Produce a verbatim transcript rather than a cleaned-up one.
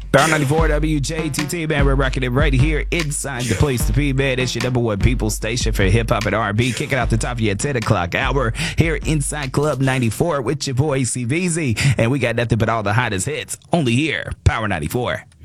Power ninety-four W J T T, man. We're rocking it right here inside the place to be, man. It's your number one people station for hip hop and R and B. Kicking out the top of your ten o'clock hour here inside Club ninety-four with your boy C B Z. And we got nothing but all the hottest hits only here, Power ninety-four.